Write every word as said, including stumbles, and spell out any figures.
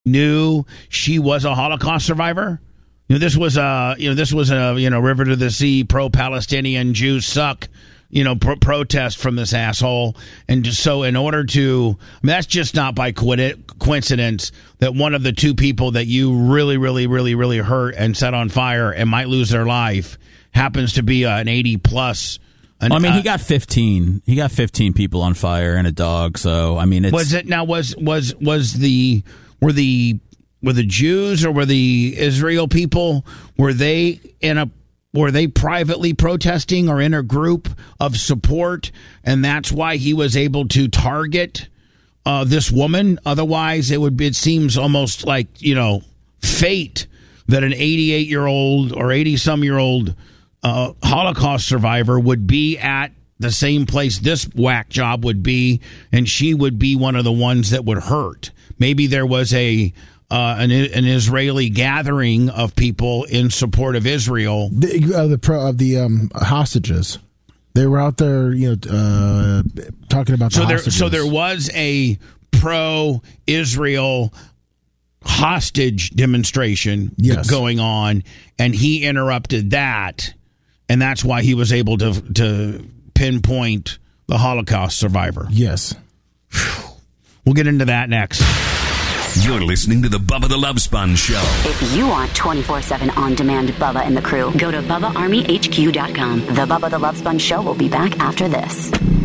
knew she was a Holocaust survivor. You know, this was a you know this was a you know River to the Sea pro-Palestinian Jews suck you know pro- protest from this asshole, and just so in order to I mean, that's just not by coincidence that one of the two people that you really really really really hurt and set on fire and might lose their life happens to be uh, an eighty plus. An, well, I mean, uh, he got fifteen. He got fifteen people on fire and a dog. So I mean, it's, was it now was was was the were the were the Jews or were the Israel people, were they in a were they privately protesting or in a group of support, and that's why he was able to target uh, this woman? Otherwise, it would be, it seems almost like, you know, fate that an eighty-eight year old or eighty some year old uh, Holocaust survivor would be at the same place this whack job would be, and she would be one of the ones that would hurt. Maybe there was a uh, an, an Israeli gathering of people in support of Israel. The, uh, the pro of the um, hostages, they were out there, you know, uh, talking about the so there. hostages. So there was a pro-Israel hostage demonstration yes. going on, and he interrupted that, and that's why he was able to to pinpoint the Holocaust survivor. Yes. We'll get into that next. You're listening to the Bubba the Love Sponge Show. If you want twenty-four seven on-demand Bubba and the crew, go to Bubba Army H Q dot com. The Bubba the Love Sponge Show will be back after this.